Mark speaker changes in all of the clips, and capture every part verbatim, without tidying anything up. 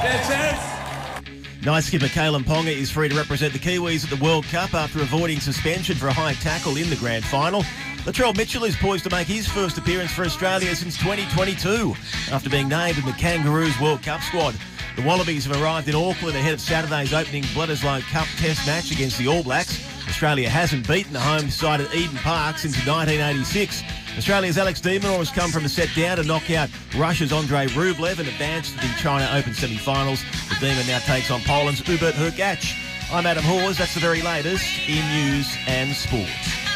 Speaker 1: Nice skipper Kalen Ponga is free to represent the Kiwis at the World Cup after avoiding suspension for a high tackle in the grand final. Latrell Mitchell is poised to make his first appearance for Australia since twenty twenty-two after being named in the Kangaroos World Cup squad. The Wallabies have arrived in Auckland ahead of Saturday's opening Bledisloe Cup Test match against the All Blacks. Australia hasn't beaten the home side at Eden Park since nineteen eighty-six. Australia's Alex de Minaur has come from a set down to knock out Russia's Andrei Rublev and advanced to the China Open semi-finals. The Demon now takes on Poland's Hubert Hurkacz. I'm Adam Hawes. That's the very latest in news and sport.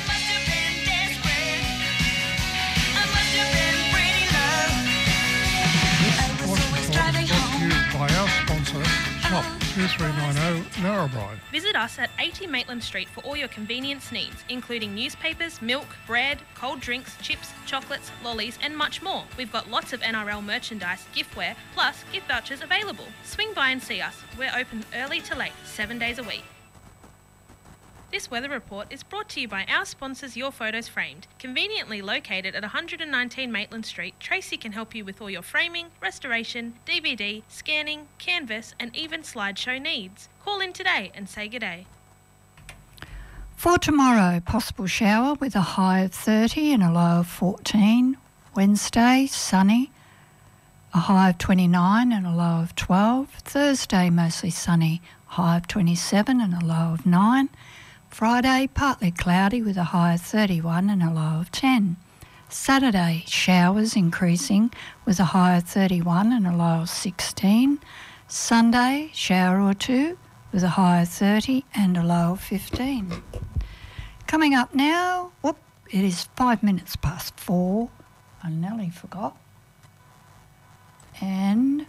Speaker 2: By our sponsor, Shop two three nine zero Narrabri.
Speaker 3: Visit us at eighty Maitland Street for all your convenience needs, including newspapers, milk, bread, cold drinks, chips, chocolates, lollies and much more. We've got lots of N R L merchandise, giftware, plus gift vouchers available. Swing by and see us. We're open early to late, seven days a week. This weather report is brought to you by our sponsors Your Photos Framed. Conveniently located at one hundred nineteen Maitland Street, Tracy can help you with all your framing, restoration, D V D, scanning, canvas and even slideshow needs. Call in today and say good day.
Speaker 4: For tomorrow, possible shower with a high of thirty and a low of fourteen. Wednesday, sunny, a high of twenty-nine and a low of twelve. Thursday, mostly sunny, high of twenty-seven and a low of nine. Friday, partly cloudy with a high of thirty-one and a low of ten. Saturday, showers increasing with a high of thirty-one and a low of sixteen. Sunday, shower or two with a high of thirty and a low of fifteen. Coming up now, whoop, it is five minutes past four. I nearly forgot. And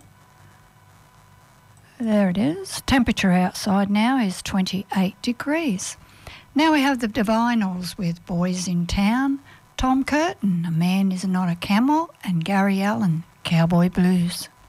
Speaker 4: there it is. Temperature outside now is twenty-eight degrees. Now we have the Divinals with Boys in Town, Tom Curtin, A Man Is Not a Camel, and Gary Allen, Cowboy Blues.